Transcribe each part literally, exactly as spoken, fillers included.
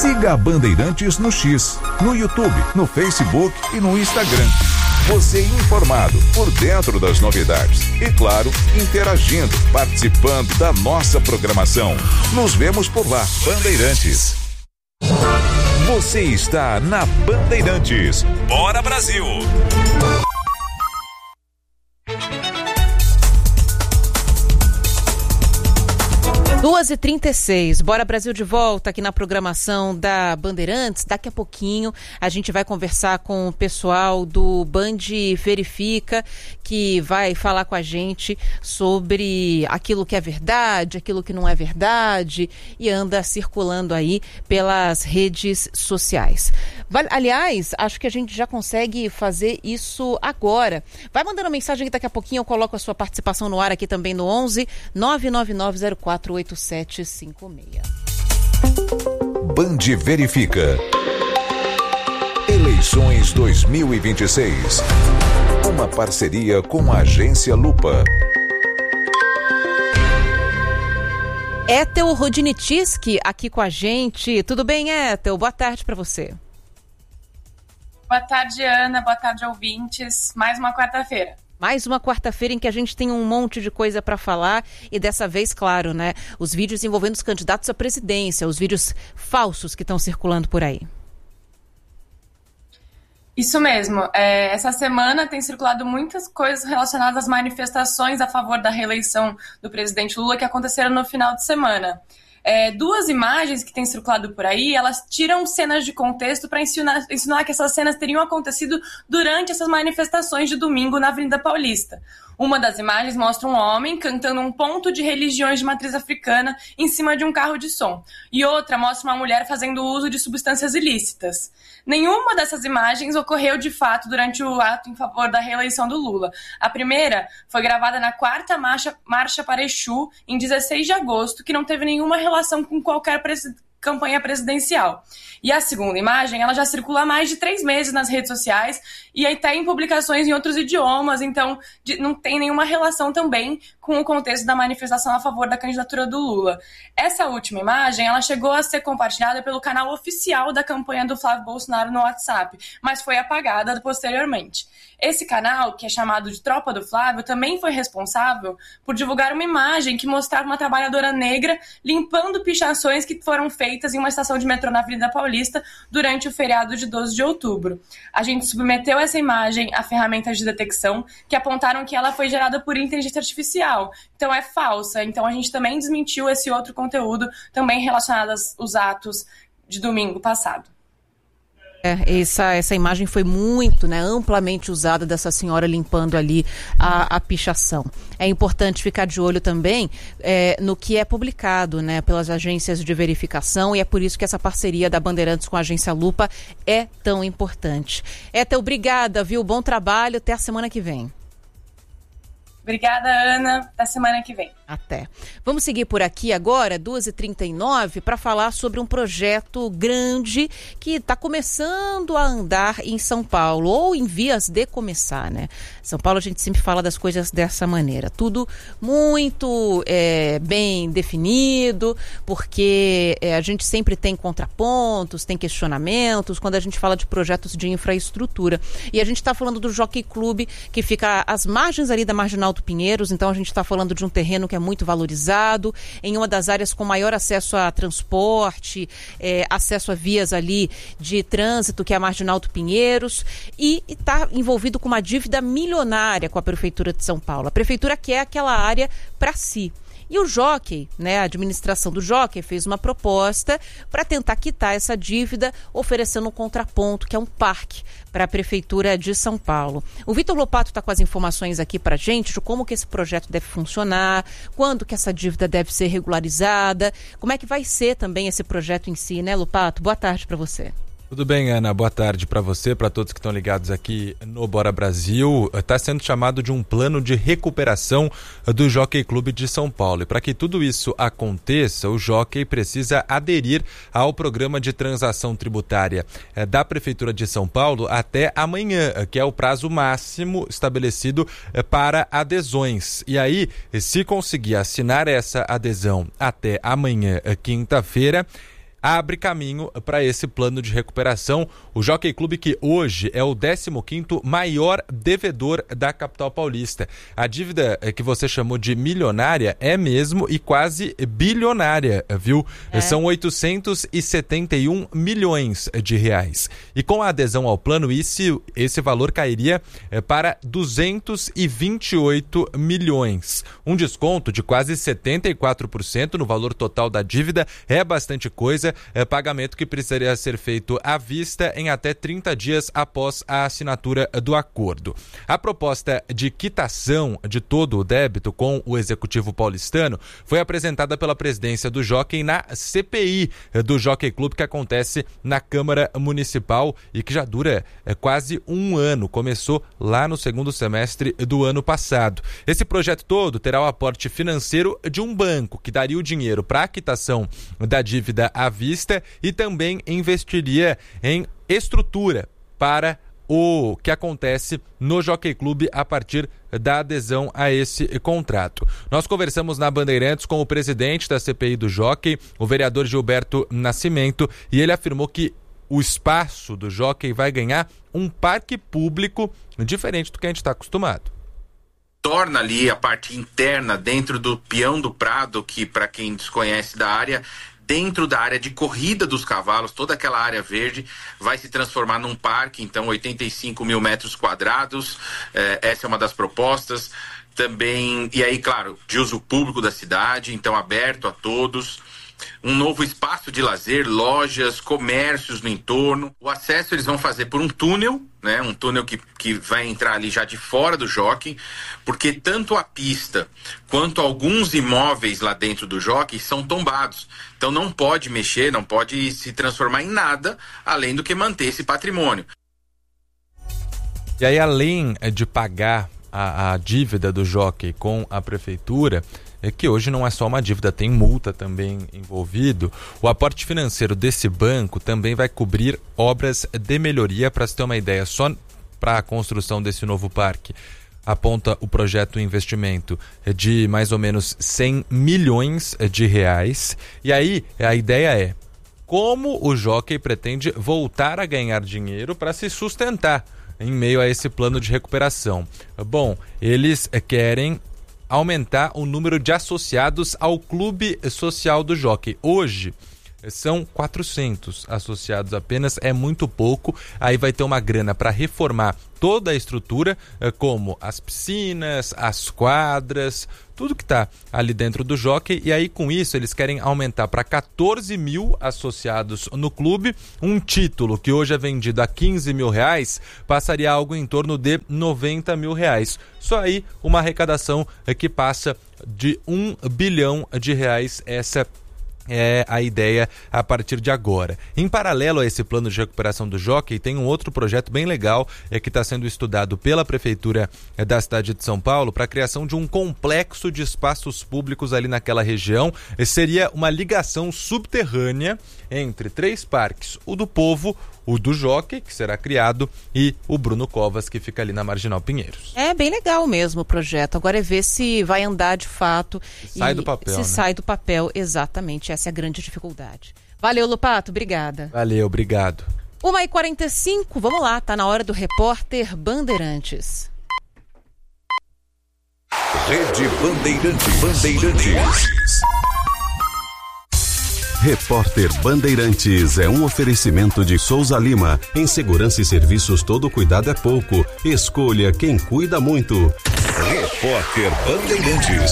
Siga a Bandeirantes no X, no YouTube, no Facebook e no Instagram. Você informado, por dentro das novidades. E claro, interagindo, participando da nossa programação. Nos vemos por lá, Bandeirantes. Você está na Bandeirantes. Bora Brasil! duas e trinta e seis, Bora Brasil de volta aqui na programação da Bandeirantes. Daqui a pouquinho a gente vai conversar com o pessoal do Band Verifica, que vai falar com a gente sobre aquilo que é verdade, aquilo que não é verdade e anda circulando aí pelas redes sociais. Aliás, acho que a gente já consegue fazer isso agora. Vai mandando mensagem que daqui a pouquinho eu coloco a sua participação no ar aqui também no onze nove nove nove zero quatro oito sete cinco seis. Band Verifica. Eleições dois mil e vinte e seis. Uma parceria com a Agência Lupa. Ethel Rodinitiski aqui com a gente. Tudo bem, Ethel? Boa tarde para você. Boa tarde, Ana. Boa tarde, ouvintes. Mais uma quarta-feira. Mais uma quarta-feira em que a gente tem um monte de coisa para falar e dessa vez, claro, né, os vídeos envolvendo os candidatos à presidência, os vídeos falsos que estão circulando por aí. Isso mesmo. É, essa semana tem circulado muitas coisas relacionadas às manifestações a favor da reeleição do presidente Lula que aconteceram no final de semana. É, duas imagens que têm circulado por aí, elas tiram cenas de contexto para ensinar, ensinar que essas cenas teriam acontecido durante essas manifestações de domingo na Avenida Paulista. Uma das imagens mostra um homem cantando um ponto de religiões de matriz africana em cima de um carro de som. E outra mostra uma mulher fazendo uso de substâncias ilícitas. Nenhuma dessas imagens ocorreu de fato durante o ato em favor da reeleição do Lula. A primeira foi gravada na quarta marcha, marcha para Exu, em dezesseis de agosto, que não teve nenhuma relação com qualquer presidente. Campanha presidencial. E a segunda imagem, ela já circula há mais de três meses nas redes sociais e até em publicações em outros idiomas, então de, não tem nenhuma relação também com o contexto da manifestação a favor da candidatura do Lula. Essa última imagem, ela chegou a ser compartilhada pelo canal oficial da campanha do Flávio Bolsonaro no WhatsApp, mas foi apagada posteriormente. Esse canal, que é chamado de Tropa do Flávio, também foi responsável por divulgar uma imagem que mostrava uma trabalhadora negra limpando pichações que foram feitas em uma estação de metrô na Avenida Paulista durante o feriado de doze de outubro. A gente submeteu essa imagem a ferramentas de detecção que apontaram que ela foi gerada por inteligência artificial, então é falsa. Então a gente também desmentiu esse outro conteúdo também relacionado aos atos de domingo passado. É, essa, essa imagem foi muito, né, amplamente usada dessa senhora limpando ali a, a pichação. É importante ficar de olho também é, no que é publicado, né, pelas agências de verificação, e é por isso que essa parceria da Bandeirantes com a Agência Lupa é tão importante. Ethel, obrigada, viu? Bom trabalho, até a semana que vem. Obrigada, Ana. Até semana que vem. Até. Vamos seguir por aqui agora, duas e trinta e nove, para falar sobre um projeto grande que está começando a andar em São Paulo, ou em vias de começar, né? São Paulo, a gente sempre fala das coisas dessa maneira. Tudo muito é, bem definido, porque é, a gente sempre tem contrapontos, tem questionamentos, quando a gente fala de projetos de infraestrutura. E a gente está falando do Jockey Club, que fica às margens ali da Marginal do Pinheiros, então a gente está falando de um terreno que é muito valorizado, em uma das áreas com maior acesso a transporte, é, acesso a vias ali de trânsito, que é a Marginal do Pinheiros, e está envolvido com uma dívida milionária com a Prefeitura de São Paulo. A Prefeitura quer aquela área para si. E o Jockey, né, a administração do Jockey, fez uma proposta para tentar quitar essa dívida, oferecendo um contraponto, que é um parque, para a Prefeitura de São Paulo. O Vitor Lopato está com as informações aqui para a gente de como que esse projeto deve funcionar, quando que essa dívida deve ser regularizada, como é que vai ser também esse projeto em si, né, Lopato? Boa tarde para você. Tudo bem, Ana? Boa tarde para você, para todos que estão ligados aqui no Bora Brasil. Está sendo chamado de um plano de recuperação do Jockey Club de São Paulo. E para que tudo isso aconteça, o Jockey precisa aderir ao programa de transação tributária da Prefeitura de São Paulo até amanhã, que é o prazo máximo estabelecido para adesões. E aí, se conseguir assinar essa adesão até amanhã, quinta-feira, abre caminho para esse plano de recuperação. O Jockey Club, que hoje é o décimo quinto maior devedor da capital paulista. A dívida que você chamou de milionária é mesmo e quase bilionária, viu? É. São oitocentos e setenta e um milhões de reais. E com a adesão ao plano, esse, esse valor cairia para duzentos e vinte e oito milhões. Um desconto de quase setenta e quatro por cento no valor total da dívida é bastante coisa, é pagamento que precisaria ser feito à vista em até trinta dias após a assinatura do acordo. A proposta de quitação de todo o débito com o Executivo paulistano foi apresentada pela presidência do Jockey na C P I do Jockey Club, que acontece na Câmara Municipal e que já dura é, quase um ano. Começou lá no segundo semestre do ano passado. Esse projeto todo terá o aporte financeiro de um banco, que daria o dinheiro para a quitação da dívida à vista e também investiria em estrutura para o que acontece no Jockey Club a partir da adesão a esse contrato. Nós conversamos na Bandeirantes com o presidente da C P I do Jockey, o vereador Gilberto Nascimento, e ele afirmou que o espaço do Jockey vai ganhar um parque público diferente do que a gente está acostumado. Torna ali a parte interna dentro do Peão do Prado, que para quem desconhece da área, dentro da área de corrida dos cavalos, toda aquela área verde vai se transformar num parque, então oitenta e cinco mil metros quadrados, eh, essa é uma das propostas. Também, e aí, claro, de uso público da cidade, então aberto a todos. Um novo espaço de lazer, lojas, comércios no entorno. O acesso eles vão fazer por um túnel, né? Um túnel que, que vai entrar ali já de fora do jockey, porque tanto a pista quanto alguns imóveis lá dentro do jockey são tombados. Então não pode mexer, não pode se transformar em nada, além do que manter esse patrimônio. E aí, além de pagar a, a dívida do jockey com a prefeitura, é que hoje não é só uma dívida, tem multa também envolvido. O aporte financeiro desse banco também vai cobrir obras de melhoria. Para se ter uma ideia, só para a construção desse novo parque, aponta o projeto investimento de mais ou menos cem milhões de reais. E aí, a ideia é como o Jockey pretende voltar a ganhar dinheiro para se sustentar em meio a esse plano de recuperação. Bom, eles querem aumentar o número de associados ao Clube Social do Jockey. Hoje são quatrocentos associados apenas, é muito pouco. Aí vai ter uma grana para reformar toda a estrutura, como as piscinas, as quadras, tudo que está ali dentro do Jockey. E aí, com isso, eles querem aumentar para quatorze mil associados no clube. Um título que hoje é vendido a quinze mil reais passaria algo em torno de noventa mil reais. Só aí uma arrecadação que passa de um bilhão de reais. Essa é a ideia a partir de agora. Em paralelo a esse plano de recuperação do Jockey, tem um outro projeto bem legal é, que está sendo estudado pela Prefeitura é, da cidade de São Paulo para a criação de um complexo de espaços públicos ali naquela região. E seria uma ligação subterrânea entre três parques, o do Povo, o do Jockey, que será criado, e o Bruno Covas, que fica ali na Marginal Pinheiros. É bem legal mesmo o projeto. Agora é ver se vai andar de fato. Se sai do papel, Se né? sai do papel, exatamente. Essa é a grande dificuldade. Valeu, Lupato. Obrigada. Valeu, obrigado. uma e quarenta e cinco, vamos lá. Tá na hora do Repórter Bandeirantes. Rede Bandeirantes. Bandeirantes. Repórter Bandeirantes é um oferecimento de Souza Lima. Em segurança e serviços, todo cuidado é pouco. Escolha quem cuida muito. Repórter Bandeirantes.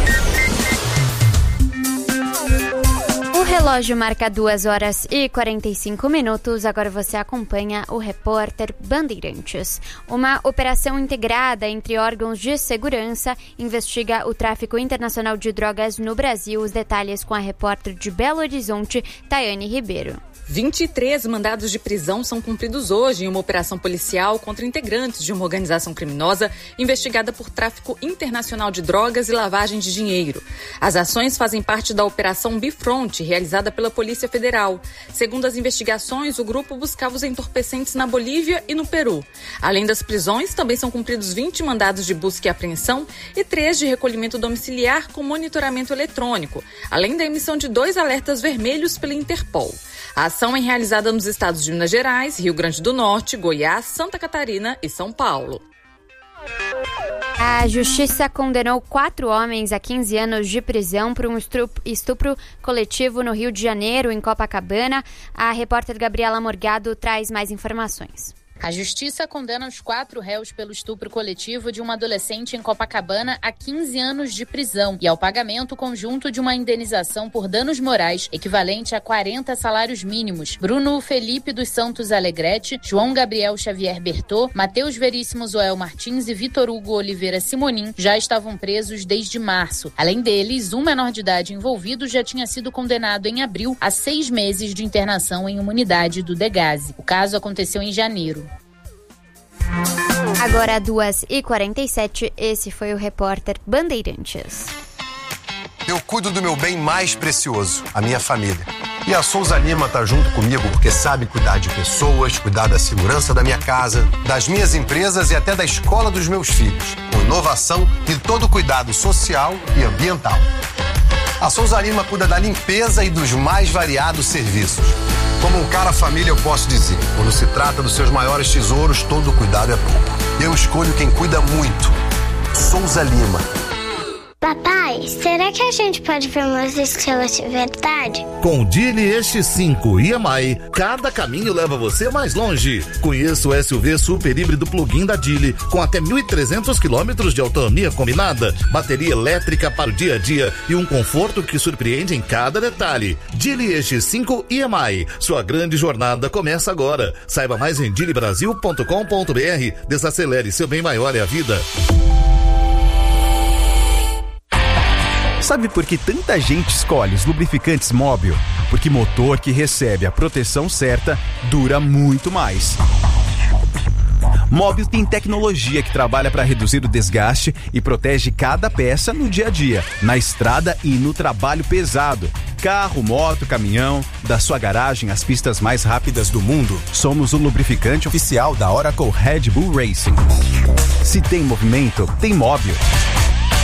O relógio marca duas horas e quarenta e cinco minutos. Agora você acompanha o Repórter Bandeirantes. Uma operação integrada entre órgãos de segurança investiga o tráfico internacional de drogas no Brasil. Os detalhes com a repórter de Belo Horizonte, Tayane Ribeiro. vinte e três mandados de prisão são cumpridos hoje em uma operação policial contra integrantes de uma organização criminosa investigada por tráfico internacional de drogas e lavagem de dinheiro. As ações fazem parte da Operação Bifront, realizada realizada pela Polícia Federal. Segundo as investigações, o grupo buscava os entorpecentes na Bolívia e no Peru. Além das prisões, também são cumpridos vinte mandados de busca e apreensão e três de recolhimento domiciliar com monitoramento eletrônico, além da emissão de dois alertas vermelhos pela Interpol. A ação é realizada nos estados de Minas Gerais, Rio Grande do Norte, Goiás, Santa Catarina e São Paulo. A Justiça condenou quatro homens a quinze anos de prisão por um estupro coletivo no Rio de Janeiro, em Copacabana. A repórter Gabriela Morgado traz mais informações. A Justiça condena os quatro réus pelo estupro coletivo de uma adolescente em Copacabana a quinze anos de prisão e ao pagamento conjunto de uma indenização por danos morais equivalente a quarenta salários mínimos. Bruno Felipe dos Santos Alegrete, João Gabriel Xavier Bertô, Matheus Veríssimo Zoel Martins e Vitor Hugo Oliveira Simonim já estavam presos desde março. Além deles, um menor de idade envolvido já tinha sido condenado em abril a seis meses de internação em uma unidade do Degase. O caso aconteceu em janeiro. Agora duas e quarenta e sete, esse foi o repórter Bandeirantes. Eu cuido do meu bem mais precioso, a minha família. E a Souza Lima tá junto comigo porque sabe cuidar de pessoas, cuidar da segurança da minha casa, das minhas empresas e até da escola dos meus filhos, com inovação e todo o cuidado social e ambiental. A Souza Lima cuida da limpeza e dos mais variados serviços. Como um cara família, eu posso dizer, quando se trata dos seus maiores tesouros, todo cuidado é pouco. Eu escolho quem cuida muito. Souza Lima. Papai, será que a gente pode ver umas estrelas de verdade? Com o Dili X cinco e M I, cada caminho leva você mais longe. Conheça o S U V super híbrido plug-in da Dili, com até mil e trezentos quilômetros de autonomia combinada, bateria elétrica para o dia a dia e um conforto que surpreende em cada detalhe. Dili X cinco e M I, sua grande jornada começa agora. Saiba mais em dili brasil ponto com ponto b r. Desacelere, seu bem maior é a vida. Sabe por que tanta gente escolhe os lubrificantes Móbil? Porque motor que recebe a proteção certa dura muito mais. Móbil tem tecnologia que trabalha para reduzir o desgaste e protege cada peça no dia a dia, na estrada e no trabalho pesado. Carro, moto, caminhão, da sua garagem às pistas mais rápidas do mundo, somos o lubrificante oficial da Oracle Red Bull Racing. Se tem movimento, tem Móbil.